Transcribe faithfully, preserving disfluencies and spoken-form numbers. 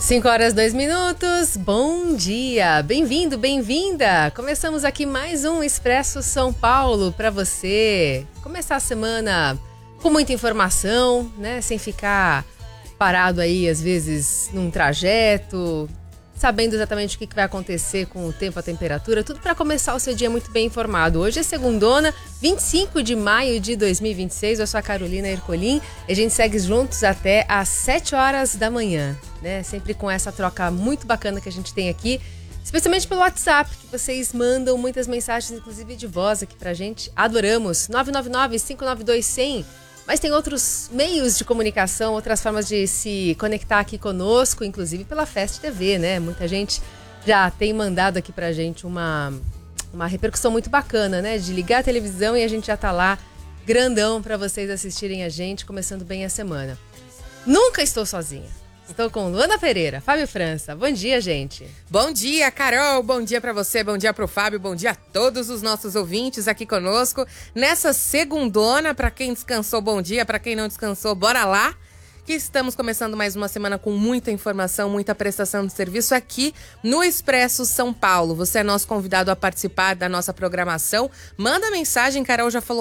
cinco horas, dois minutos, bom dia, bem-vindo, bem-vinda. Começamos aqui mais um Expresso São Paulo para você. Começar a semana com muita informação, né? Sem ficar parado aí, às vezes, num trajeto, sabendo exatamente o que vai acontecer com o tempo, a temperatura, tudo para começar o seu dia muito bem informado. Hoje é segundona, vinte e cinco de maio de dois mil e vinte e seis, eu sou a Carolina Ercolim e a gente segue juntos até às sete horas da manhã, né? Sempre com essa troca muito bacana que a gente tem aqui, especialmente pelo WhatsApp, que vocês mandam muitas mensagens, inclusive de voz aqui pra gente. Adoramos! nove nove nove, cinco nove dois, zero zero. Mas tem outros meios de comunicação, outras formas de se conectar aqui conosco, inclusive pela Fast T V, né? Muita gente já tem mandado aqui pra gente uma, uma repercussão muito bacana, né? De ligar a televisão e a gente já tá lá, grandão, pra vocês assistirem a gente, começando bem a semana. Nunca estou sozinha. Estou com Luana Pereira, Fábio França. Bom dia, gente. Bom dia, Carol. Bom dia pra você, bom dia pro Fábio, bom dia a todos os nossos ouvintes aqui conosco. Nessa segundona, pra quem descansou, bom dia. Pra quem não descansou, bora lá. Que estamos começando mais uma semana com muita informação, muita prestação de serviço aqui no Expresso São Paulo. Você é nosso convidado a participar da nossa programação. Manda mensagem, Carol já falou